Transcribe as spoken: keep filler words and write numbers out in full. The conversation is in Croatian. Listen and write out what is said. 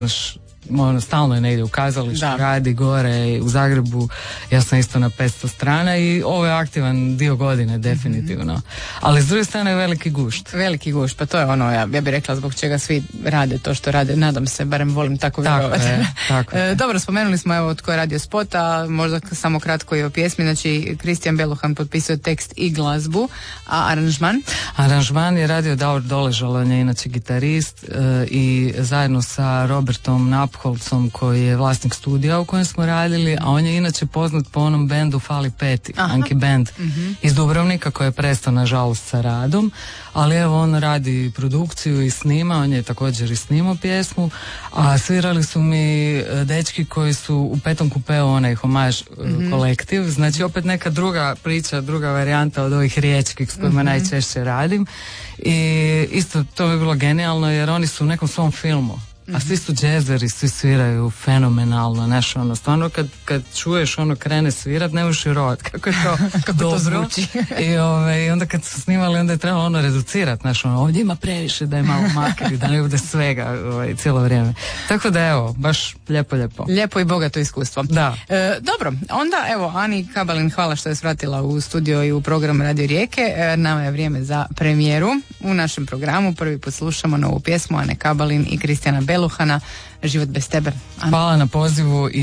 ono, stalno je negdje u kazalištu, radi gore u Zagrebu, ja sam isto na petsto strana i ovo je aktivan dio godine definitivno, mm-hmm. ali s druge strane je veliki gušt. Veliki gušt, pa to je ono, ja, ja bih rekla zbog čega svi rade to što rade, nadam se, barem volim tako vjerovati. Tako je. Dobro, spomenuli smo evo tko je radio spota, možda samo kratko i o pjesmi, znači Kristijan Beluhan potpisao tekst i glazbu, a aranžman? Aranžman je radio Davor Doležal, on je inače gitarist e, i zajedno sa Robertom Napholcom koji je vlasnik studija u kojem smo radili, a on je inače poznat po onom bendu Fali Peti, Aha. Anki Band mm-hmm. iz Dubrovnika koji je prestao nažalost sa radom, ali evo on radi produkciju i snima, on je također i snimao pjesmu, a svirali su mi dečki koji su u Petom kupeu onaj homaž mm-hmm. kolektiv, znači opet neka druga priča, druga varijanta od ovih riječkih s kojima mm-hmm. najčešće radim i isto to je bilo genijalno jer oni su u nekom svom filmu. A svi su džezeri, svi sviraju fenomenalno, znaš, ono, stvarno kad, kad čuješ ono krene svirat, ne možeš vjerovat kako je to kako dobro. To zvuči. I, ove, I onda kad su snimali, onda je trebalo ono reducirat, znaš, ono, ovdje ima previše da je malo makri, da ne bude svega ovaj, cijelo vrijeme. Tako da evo, baš lijepo, lijepo. Lijepo i bogato iskustvo. Da. E, dobro, onda evo, Ani Kabalin, hvala što je svratila u studio i u program Radio Rijeke. E, nama je vrijeme za premijeru. U našem programu prvi put slušamo novu pjesmu Ane Kabalin i Kristijana Beluhana, Život bez tebe. Ana. Hvala na pozivu i